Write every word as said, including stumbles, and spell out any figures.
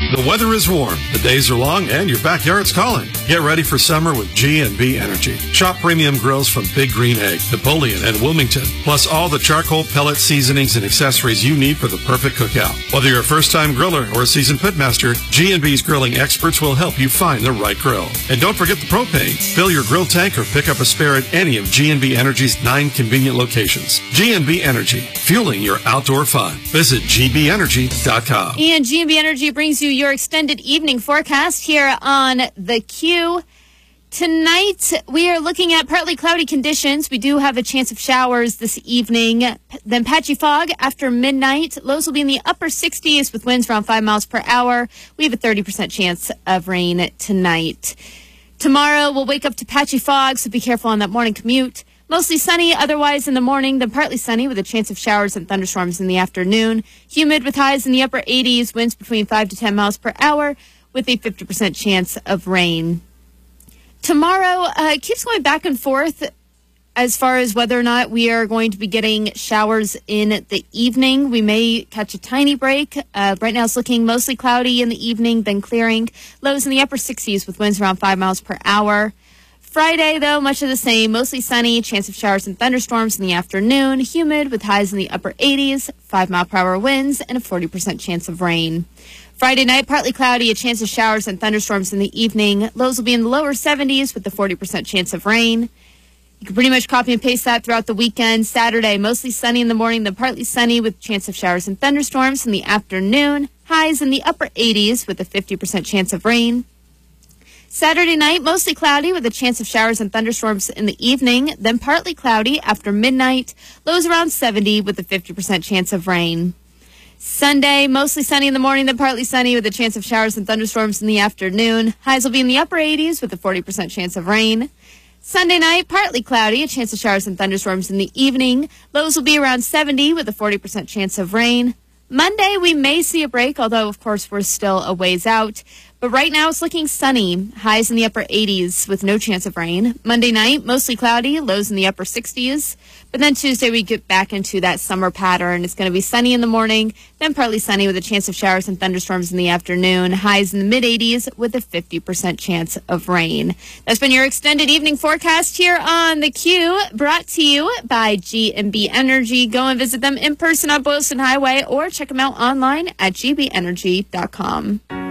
The weather is warm, the days are long, and your backyard's calling. Get ready for summer with G and B Energy. Shop premium grills from Big Green Egg, Napoleon, and Wilmington, plus all the charcoal, pellet seasonings, and accessories you need for the perfect cookout. Whether you're a first-time griller or a seasoned pitmaster, G and B's grilling experts will help you find the right grill. And don't forget the propane. Fill your grill tank or pick up a spare at any of G and B Energy's nine convenient locations. G and B Energy, fueling your outdoor fun. Visit G B energy dot com. And G and B Energy brings you your extended evening forecast here on The Q. Tonight, we are looking at partly cloudy conditions. We do have a chance of showers this evening. Then patchy fog after midnight. Lows will be in the upper sixties with winds around five miles per hour. We have a thirty percent chance of rain tonight. Tomorrow, we'll wake up to patchy fog, so be careful on that morning commute. Mostly sunny otherwise in the morning, then partly sunny with a chance of showers and thunderstorms in the afternoon. Humid with highs in the upper eighties, winds between five to ten miles per hour with a fifty percent chance of rain. Tomorrow uh, keeps going back and forth as far as whether or not we are going to be getting showers in the evening. We may catch a tiny break. Uh, right now it's looking mostly cloudy in the evening, then clearing. Lows in the upper sixties with winds around five miles per hour. Friday, though, much of the same. Mostly sunny, chance of showers and thunderstorms in the afternoon. Humid with highs in the upper eighties, five mile per hour winds, and a forty percent chance of rain. Friday night, partly cloudy, a chance of showers and thunderstorms in the evening. Lows will be in the lower seventies with a forty percent chance of rain. You can pretty much copy and paste that throughout the weekend. Saturday, mostly sunny in the morning, then partly sunny with a chance of showers and thunderstorms in the afternoon. Highs in the upper eighties with a fifty percent chance of rain. Saturday night, mostly cloudy with a chance of showers and thunderstorms in the evening, then partly cloudy after midnight. Lows around seventy with a fifty percent chance of rain. Sunday, mostly sunny in the morning, then partly sunny with a chance of showers and thunderstorms in the afternoon. Highs will be in the upper eighties with a forty percent chance of rain. Sunday night, partly cloudy, a chance of showers and thunderstorms in the evening. Lows will be around seventy with a forty percent chance of rain. Monday, we may see a break, although, of course, we're still a ways out. But right now, it's looking sunny. Highs in the upper eighties with no chance of rain. Monday night, mostly cloudy. Lows in the upper sixties. But then Tuesday, we get back into that summer pattern. It's going to be sunny in the morning, then partly sunny with a chance of showers and thunderstorms in the afternoon. Highs in the mid-eighties with a fifty percent chance of rain. That's been your extended evening forecast here on The Q, brought to you by G and B Energy. Go and visit them in person on Boylston Highway or check them out online at G B energy dot com.